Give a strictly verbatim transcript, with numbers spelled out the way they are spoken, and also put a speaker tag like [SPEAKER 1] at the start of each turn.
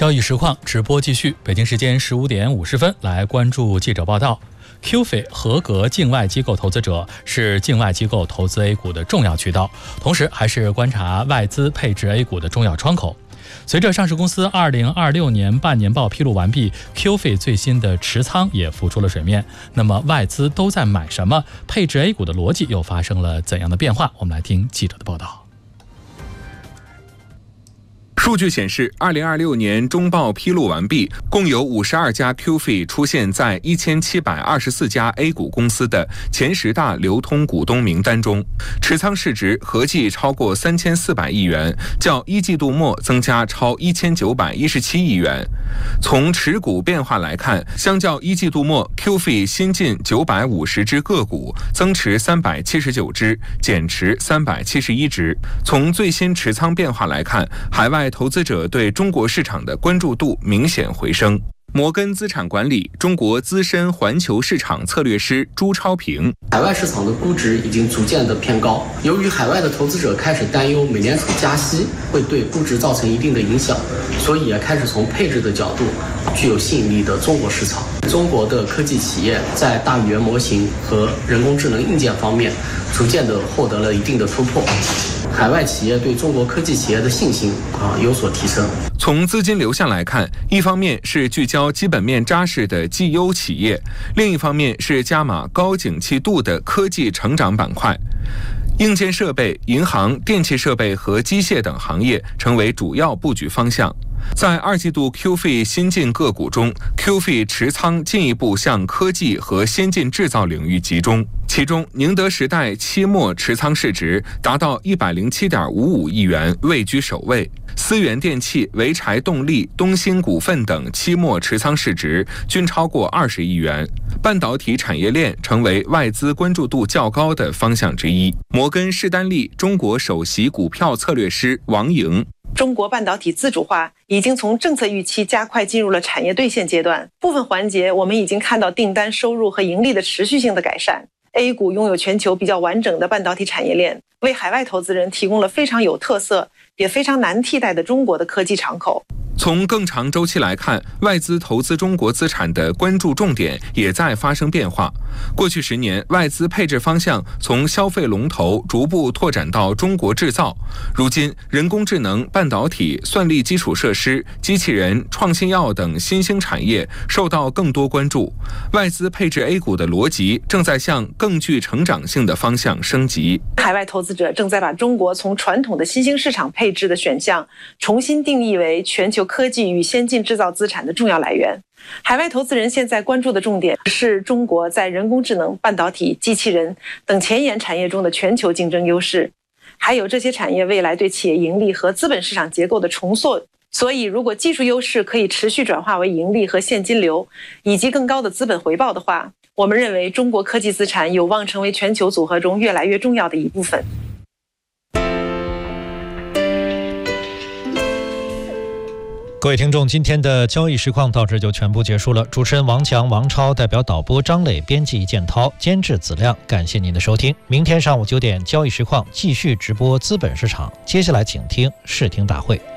[SPEAKER 1] 交易实况直播继续，北京时间十五点五十分，来关注记者报道。Q F I 合格境外机构投资者是境外机构投资 A 股的重要渠道，同时还是观察外资配置 A 股的重要窗口。随着上市公司二零二六年半年报披露完毕 ，Q F I 最新的持仓也浮出了水面。那么外资都在买什么？配置 A 股的逻辑又发生了怎样的变化？我们来听记者的报道。
[SPEAKER 2] 数据显示，二零二六年中报披露完毕，共有五十二家 Q F I 出现在一千七百二十四家 A 股公司的前十大流通股东名单中，持仓市值合计超过三千四百亿元，较一季度末增加超一千九百一十七亿元。从持股变化来看，相较一季度末 ，Q F I 新进九百五十只个股，增持三百七十九只，减持三百七十一只。从最新持仓变化来看，海外投资者对中国市场的关注度明显回升。摩根资产管理中国资深环球市场策略师朱超平：
[SPEAKER 3] 海外市场的估值已经逐渐的偏高，由于海外的投资者开始担忧美联储加息会对估值造成一定的影响，所以也开始从配置的角度具有吸引力的中国市场。中国的科技企业在大语言模型和人工智能硬件方面逐渐的获得了一定的突破，海外企业对中国科技企业的信心啊有所提升。
[SPEAKER 2] 从资金流向来看，一方面是聚焦基本面扎实的绩优企业，另一方面是加码高景气度的科技成长板块。硬件设备、银行、电气设备和机械等行业成为主要布局方向。在二季度 Q F I 新进个股中 ，Q F I 持仓进一步向科技和先进制造领域集中，其中宁德时代期末持仓市值达到一百零七点五五亿元，位居首位。思源电器、潍柴动力、东兴股份等期末持仓市值均超过二十亿元。半导体产业链成为外资关注度较高的方向之一。摩根士丹利中国首席股票策略师王莹：
[SPEAKER 4] 中国半导体自主化已经从政策预期加快进入了产业兑现阶段，部分环节我们已经看到订单收入和盈利的持续性的改善。A 股拥有全球比较完整的半导体产业链，为海外投资人提供了非常有特色也非常难替代的中国的科技敞口。
[SPEAKER 2] 从更长周期来看，外资投资中国资产的关注重点也在发生变化。过去十年，外资配置方向从消费龙头逐步拓展到中国制造。如今，人工智能、半导体、算力基础设施、机器人、创新药等新兴产业受到更多关注。外资配置 A 股的逻辑正在向更具成长性的方向升级。
[SPEAKER 4] 海外投资者正在把中国从传统的新兴市场配置的选项重新定义为全球科技与先进制造资产的重要来源。海外投资人现在关注的重点是中国在人工智能、半导体、机器人等前沿产业中的全球竞争优势，还有这些产业未来对企业盈利和资本市场结构的重塑。所以如果技术优势可以持续转化为盈利和现金流以及更高的资本回报的话，我们认为中国科技资产有望成为全球组合中越来越重要的一部分。
[SPEAKER 5] 各位听众，今天的交易实况到这就全部结束了。主持人王强、王超，代表导播张磊，编辑建涛，监制子亮，感谢您的收听。明天上午九点，交易实况继续直播资本市场，接下来请听视听大会。